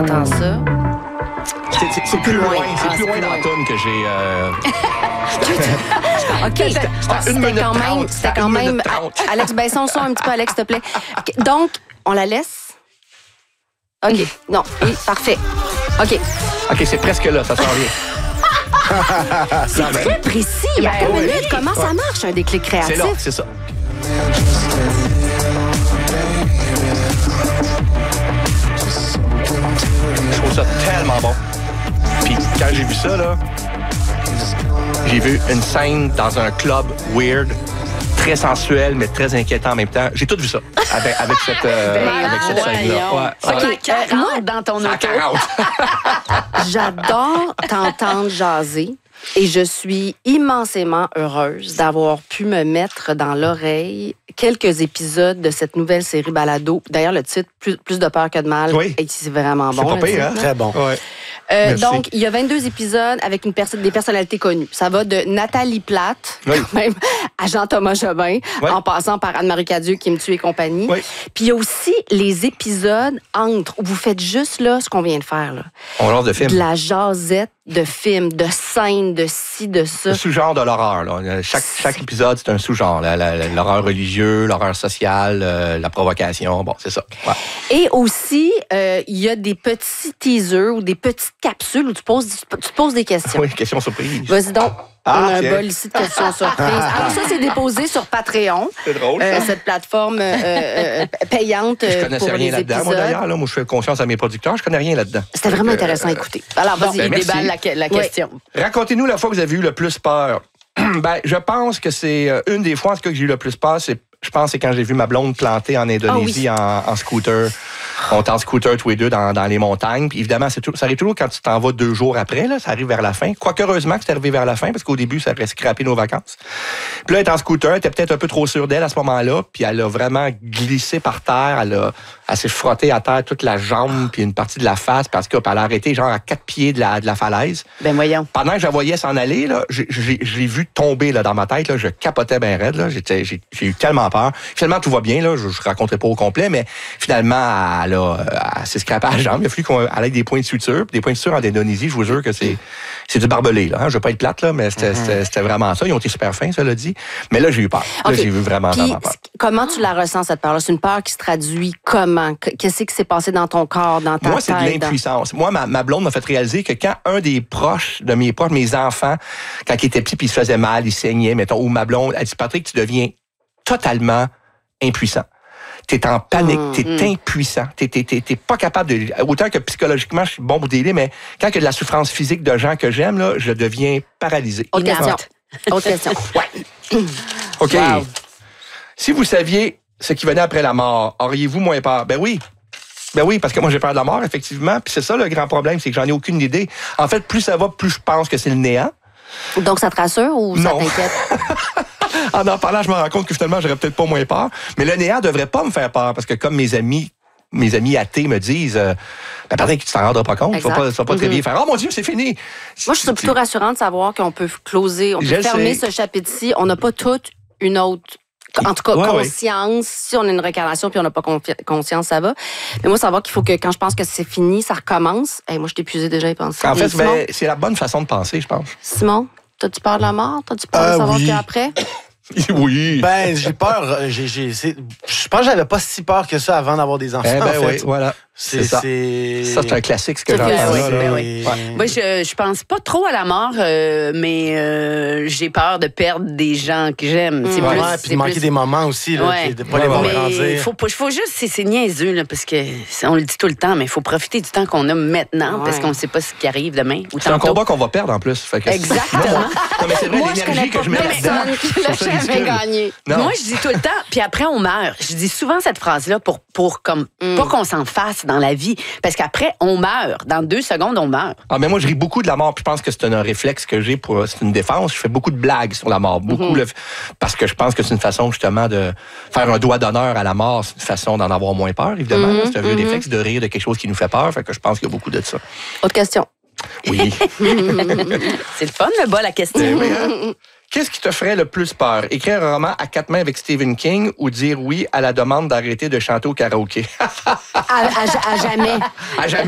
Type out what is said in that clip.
t'entends ça. C'est plus loin. C'est plus loin dans la toune que j'ai... OK, c'était quand même... Alex, baisse son son un petit peu, Alex, s'il te plaît. Donc, on la laisse? OK, non, oui, parfait. OK. OK, c'est presque là, ça s'en vient. C'est très précis. Attends une minute, comment ça marche, un déclic créatif? C'est là, c'est ça. Je trouve ça tellement bon. Puis quand j'ai vu ça, là, j'ai vu une scène dans un club weird, très sensuel, mais très inquiétant en même temps. J'ai tout vu ça avec cette scène-là. Ouais. OK, moi, dans ton auto, j'adore t'entendre jaser. Et je suis immensément heureuse d'avoir pu me mettre dans l'oreille quelques épisodes de cette nouvelle série Balado. D'ailleurs, le titre, plus de peur que de mal, c'est vraiment bon. C'est pas pire, hein? Très bon. Ouais. Donc, il y a 22 épisodes avec des personnalités connues. Ça va de Nathalie Plate, quand même, à Jean-Thomas Jobin, en passant par Anne-Marie Cadieux, qui me tue et compagnie. Oui. Puis il y a aussi les épisodes entre, où vous faites juste là ce qu'on vient de faire. Là. On lance de films. De la jasette de films, de scènes, de ci, de ça. Le sous-genre de l'horreur. Là. Chaque épisode, c'est un sous-genre. L'horreur religieux, l'horreur sociale, la provocation. Bon, c'est ça. Ouais. Et aussi, il y a des petits teasers ou des petites capsules où tu poses des questions. Oui, questions surprises. Vas-y donc. On a un bol ici de questions surprises. Alors ça, c'est déposé sur Patreon. C'est drôle, cette plateforme payante pour les épisodes. Je connaissais rien là-dedans, moi, d'ailleurs. Moi, je fais confiance à mes producteurs. Je connais rien là-dedans. C'était vraiment intéressant à écouter. Alors, vas-y, déballe la question. Racontez-nous la fois que vous avez eu le plus peur. Je pense que c'est une des fois, en tout cas, que j'ai eu le plus peur, c'est quand j'ai vu ma blonde planter en Indonésie en scooter. On est en scooter tous les deux dans les montagnes. Puis évidemment, ça arrive toujours quand tu t'en vas 2 jours après. Là, ça arrive vers la fin. Quoique heureusement que c'est arrivé vers la fin, parce qu'au début, ça aurait scrappé nos vacances. Puis là, elle est en scooter. Elle était peut-être un peu trop sûre d'elle à ce moment-là. Puis elle a vraiment glissé par terre. Elle s'est frottée à terre toute la jambe puis une partie de la face parce qu'elle a arrêté genre à 4 pieds de la falaise. Ben voyons. Pendant que je la voyais s'en aller, là, je l'ai vu tomber là, dans ma tête. Là, je capotais bien raide. Là. J'ai eu tellement peur. Finalement, tout va bien. Là, je ne raconterai pas au complet, mais finalement, elle s'est scrapée à la jambe. Il a fallu qu'on aille avec des points de suture. Des points de suture en Indonésie, je vous jure que c'est du barbelé. Là, hein. Je ne veux pas être plate, là, mais c'était vraiment ça. Ils ont été super fins, ça l'a dit. Mais là, j'ai eu peur. Là, j'ai eu vraiment peur. Comment tu la ressens, cette peur-là? C'est une peur qui se traduit comment? Qu'est-ce qui s'est passé dans ton corps, dans ta tête? Moi, c'est de l'impuissance. Moi, ma blonde m'a fait réaliser que quand un des proches de mes enfants, quand il était petit puis il se faisait mal, il saignait, mettons, ou ma blonde, elle dit, Patrick, tu deviens totalement impuissant. T'es en panique, t'es impuissant, t'es pas capable de... Autant que psychologiquement, je suis bon pour délire, mais quand il y a de la souffrance physique de gens que j'aime, là, je deviens paralysé. Autre question. Autre question. Ouais. OK. Wow. Si vous saviez ce qui venait après la mort, auriez-vous moins peur? Ben oui, parce que moi, j'ai peur de la mort, effectivement. Puis c'est ça, le grand problème, c'est que j'en ai aucune idée. En fait, plus ça va, plus je pense que c'est le néant. Donc, ça te rassure ou ça t'inquiète? En parlant, je me rends compte que finalement, j'aurais peut-être pas moins peur. Mais le néant devrait pas me faire peur parce que comme mes amis athées me disent, Patrick, tu t'en rendras pas compte, tu vas pas très bien faire. Oh mon Dieu, c'est fini. Moi, je suis plutôt rassurante de savoir qu'on peut closer, on peut fermer ce chapitre-ci. On n'a pas toute une autre, en tout cas, conscience. Si on a une réincarnation puis on n'a pas conscience, ça va. Mais moi, savoir qu'il faut que quand je pense que c'est fini, ça recommence. Moi, je t'ai épuisé déjà à y penser. En fait, c'est la bonne façon de penser, je pense. Simon, t'as-tu peur de la mort? T'as-tu peur de savoir qu'après? Oui. J'ai peur. Je pense que j'avais pas si peur que ça avant d'avoir des enfants. En fait. Oui, voilà. C'est ça. Ça, c'est un classique, ce que j'entends. Moi, je pense pas trop à la mort, mais j'ai peur de perdre des gens que j'aime. C'est plus, puis de manquer des moments aussi, là, de pas les voir grandir. Faut juste, c'est niaiseux, là, parce que on le dit tout le temps, mais il faut profiter du temps qu'on a maintenant, parce qu'on ne sait pas ce qui arrive demain. C'est un combat qu'on va perdre en plus. Fait que exactement. Non, mais c'est vrai, l'énergie que je mets là-dedans. Moi, je dis tout le temps, puis après, on meurt. Je dis souvent cette phrase-là pour pas qu'on s'en fasse dans la vie. Parce qu'après, on meurt. Dans 2 secondes, on meurt. Mais moi, je ris beaucoup de la mort. Puis je pense que c'est un réflexe que j'ai c'est une défense. Je fais beaucoup de blagues sur la mort. Parce que je pense que c'est une façon, justement, de faire un doigt d'honneur à la mort. C'est une façon d'en avoir moins peur, évidemment. C'est un vieux réflexe de rire de quelque chose qui nous fait peur. Fait que je pense qu'il y a beaucoup de ça. Autre question. Oui. C'est le fun, le bas, la question. Qu'est-ce qui te ferait le plus peur? Écrire un roman à 4 mains avec Stephen King ou dire oui à la demande d'arrêter de chanter au karaoké? À jamais. À jamais?